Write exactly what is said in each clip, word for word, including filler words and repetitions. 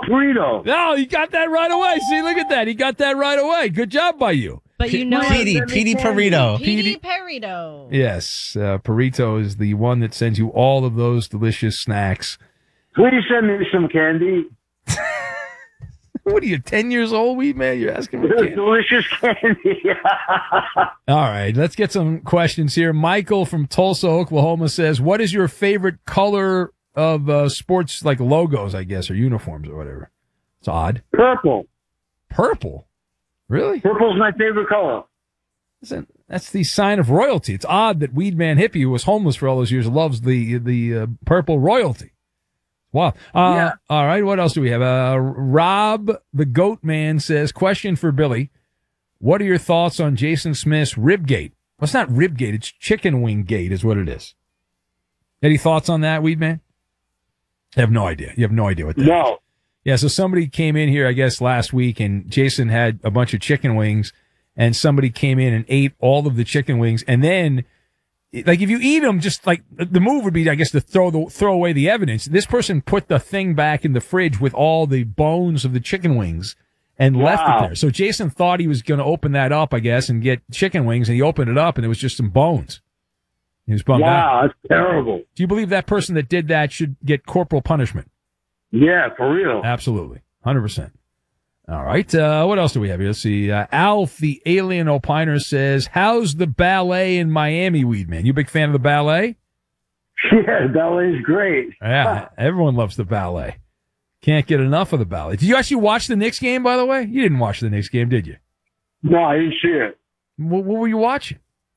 Perito. No, he got that right away. See, look at that. He got that right away. Good job by you. But you know, Petey, Petey Perito. Petey Perito. Yes, uh, Perito is the one that sends you all of those delicious snacks. Please send me some candy. What are you, ten years old, Weed Man? You're asking for candy. Delicious candy. All right, let's get some questions here. Michael from Tulsa, Oklahoma says, what is your favorite color of uh, sports, like logos, I guess, or uniforms or whatever? It's odd. Purple. Purple? Really? Purple's my favorite color. Listen, that's the sign of royalty. It's odd that Weed Man Hippie, who was homeless for all those years, loves the the uh, purple royalty. Wow. Uh, Yeah. All right, what else do we have? Uh, Rob, the Goat Man, says, question for Billy. What are your thoughts on Jason Smith's Ribgate? Well, it's not Ribgate, it's Chicken Wing Gate is what it is. Any thoughts on that, Weed Man? I have no idea. You have no idea what that No. is. Yeah, so somebody came in here, I guess, last week, and Jason had a bunch of chicken wings, and somebody came in and ate all of the chicken wings, and then, like, if you eat them, just like, the move would be, I guess, to throw the throw away the evidence. This person put the thing back in the fridge with all the bones of the chicken wings and left Wow. it there. So Jason thought he was going to open that up, I guess, and get chicken wings, and he opened it up, and it was just some bones. He was bummed out. Wow, that's terrible. Do you believe that person that did that should get corporal punishment? Yeah, for real. Absolutely. one hundred percent. All right. Uh, what else do we have here? Let's see. Uh, Alf, the alien opiner, says, how's the ballet in Miami, Weed Man? You a big fan of the ballet? Yeah, ballet's great. Yeah, everyone loves the ballet. Can't get enough of the ballet. Did you actually watch the Knicks game, by the way? You didn't watch the Knicks game, did you? No, I didn't see it. What, what were you watching?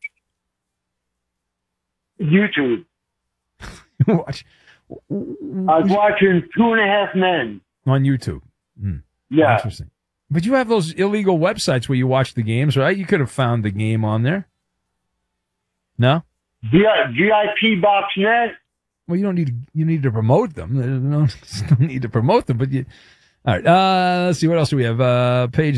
YouTube. Watch. I was watching Two and a Half Men. On YouTube. Hmm. Yeah. Interesting. But you have those illegal websites where you watch the games, right? You could have found the game on there. No? G I P Box Net. Well, you don't need to, you need to promote them. There's no, there's no need to promote them, but you. All right. Uh, let's see. What else do we have? Uh, page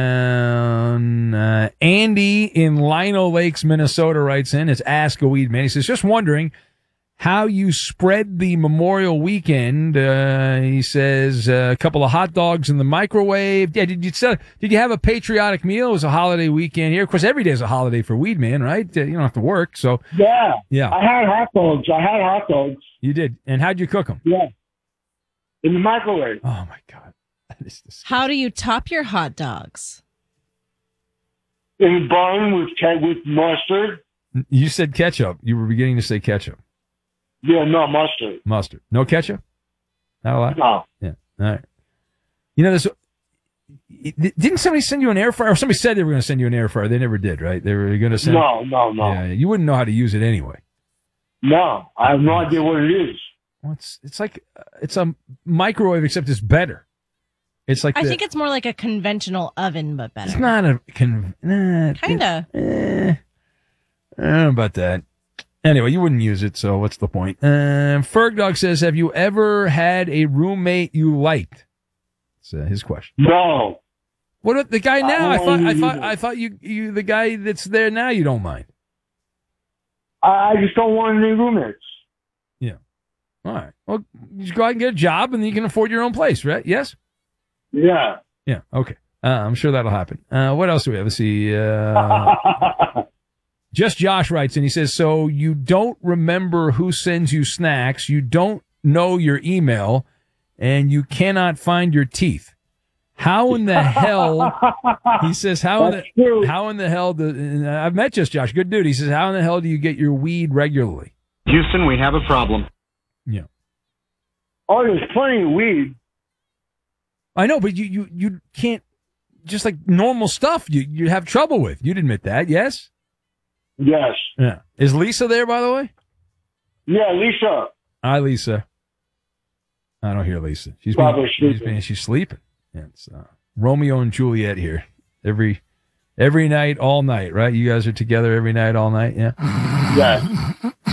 down. Uh, Andy in Lino Lakes, Minnesota writes in. It's Ask a Weed Man. He says, just wondering how you spread the Memorial Weekend. Uh, he says uh, a couple of hot dogs in the microwave. Yeah. Did you sell, did you have a patriotic meal? It was a holiday weekend here. Of course, every day is a holiday for Weed Man, right? Uh, you don't have to work. So Yeah. yeah, I had hot dogs. I had hot dogs. you did. And how'd you cook them? Yeah. In the microwave. Oh my God. That is disgusting. How do you top your hot dogs? In a bun with, with mustard. You said ketchup. You were beginning to say ketchup. Yeah, no, mustard. Mustard. No ketchup? Not a lot? No. Yeah. All right. You know, this. Didn't somebody send you an air fryer? Or somebody said they were going to send you an air fryer. They never did, right? They were going to send. No, no, no. Yeah, you wouldn't know how to use it anyway. No, I have no idea what it is. Well, it's it's like uh, it's a microwave, except it's better. It's like I the, think it's more like a conventional oven, but better. it's not a con. Nah, Kinda. Eh, I don't know about that. Anyway, you wouldn't use it, so what's the point? Uh, Ferg Dog says, have you ever had a roommate you liked? That's uh, his question. No. What about the guy now? I, I thought don't I either. thought I thought you you the guy that's there now you don't mind. I, I just don't want any roommates. Yeah. All right. Well, you just go out and get a job, and then you can afford your own place, right? Yes. Yeah. Yeah. Okay. Uh, I'm sure that'll happen. Uh, what else do we have? Let's see. Uh, Just Josh writes, and he says, so you don't remember who sends you snacks, you don't know your email, and you cannot find your teeth. How in the hell, he says, how in That's the, true. how in the hell, do, and I've met Just Josh, good dude. He says, how in the hell do you get your weed regularly? Houston, we have a problem. Yeah. Oh, there's plenty of weed. I know, but you, you, you can't, just like normal stuff, you, you have trouble with. You'd admit that, yes? Yes. Yeah. Is Lisa there, by the way? Yeah, Lisa. Hi, Lisa. I don't hear Lisa. She's Probably being, she's, sleeping. being, she's sleeping. Yeah, it's uh, Romeo and Juliet here. Every every night, all night, right? You guys are together every night, all night, yeah? Yeah.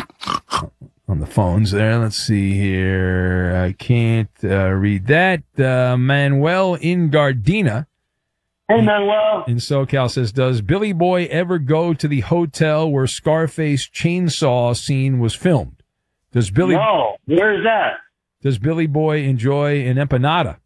On the phones there. Let's see here. I can't uh, read that. Uh, Manuel in Gardena Hey, Manuel. in SoCal says, does Billy Boy ever go to the hotel where Scarface chainsaw scene was filmed? Does Billy No. Where is that? Does Billy Boy enjoy an empanada?